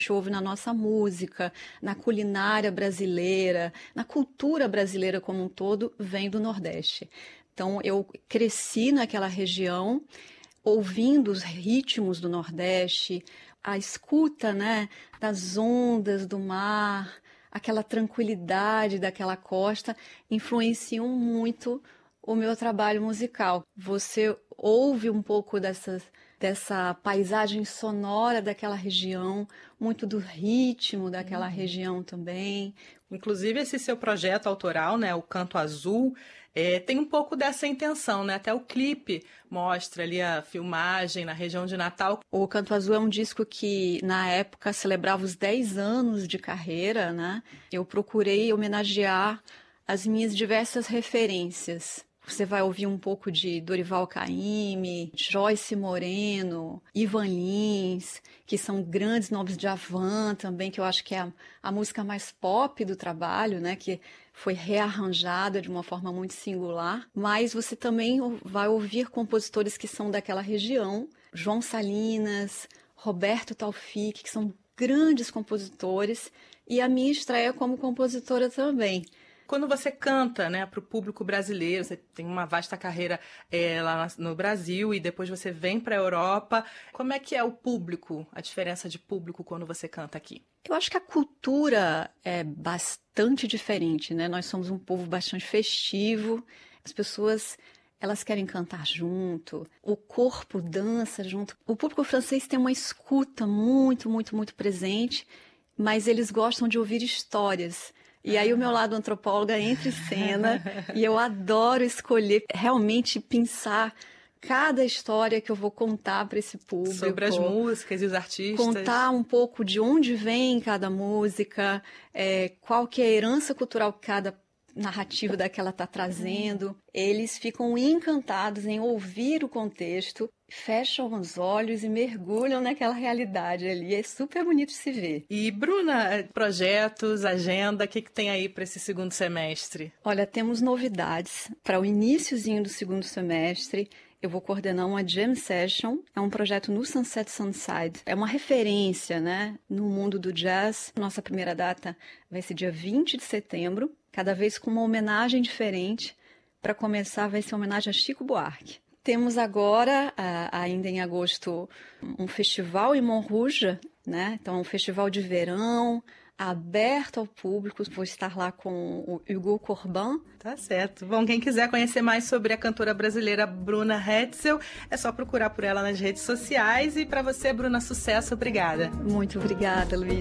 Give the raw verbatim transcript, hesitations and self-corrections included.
ouve na nossa música, na culinária brasileira, na cultura brasileira como um todo, vem do Nordeste. Então, eu cresci naquela região, ouvindo os ritmos do Nordeste, a escuta, né, das ondas do mar, aquela tranquilidade daquela costa, influenciam muito o meu trabalho musical. Você ouve um pouco dessas, dessa paisagem sonora daquela região, muito do ritmo daquela uhum. região também. Inclusive, esse seu projeto autoral, né, o Canto Azul, é, tem um pouco dessa intenção, né? Até o clipe mostra ali a filmagem na região de Natal. O Canto Azul é um disco que, na época, celebrava os dez anos de carreira, né? Eu procurei homenagear as minhas diversas referências. Você vai ouvir um pouco de Dorival Caymmi, Joyce Moreno, Ivan Lins, que são grandes nomes, de Djavan também, que eu acho que é a, a música mais pop do trabalho, né? Que foi rearranjada de uma forma muito singular. Mas você também vai ouvir compositores que são daquela região, João Salinas, Roberto Taufik, que são grandes compositores, e a minha estreia como compositora também. Quando você canta, né, para o público brasileiro, você tem uma vasta carreira é, lá no Brasil e depois você vem para a Europa, como é que é o público, a diferença de público quando você canta aqui? Eu acho que a cultura é bastante diferente, né? Nós somos um povo bastante festivo, as pessoas, elas querem cantar junto, o corpo dança junto. O público francês tem uma escuta muito, muito, muito presente, mas eles gostam de ouvir histórias. E aí o meu lado antropóloga entra em cena e eu adoro escolher, realmente pensar cada história que eu vou contar para esse público. Sobre as músicas e os artistas. Contar um pouco de onde vem cada música, é, qual que é a herança cultural que cada narrativa daquela está trazendo. Eles ficam encantados em ouvir o contexto, fecham os olhos e mergulham naquela realidade ali. É super bonito de se ver. E, Bruna, projetos, agenda, o que, que tem aí para esse segundo semestre? Olha, temos novidades. Para o iniciozinho do segundo semestre, eu vou coordenar uma jam session. É um projeto no Sunset Sunside. É uma referência, né, no mundo do jazz. Nossa primeira data vai ser dia vinte de setembro, cada vez com uma homenagem diferente. Para começar, vai ser uma homenagem a Chico Buarque. Temos agora, ainda em agosto, um festival em Montrouge, né? Então, um festival de verão, aberto ao público. Vou estar lá com o Hugo Corbin. Tá certo. Bom, quem quiser conhecer mais sobre a cantora brasileira Bruna Hetzel, é só procurar por ela nas redes sociais. E para você, Bruna, sucesso. Obrigada. Muito obrigada, Luiz.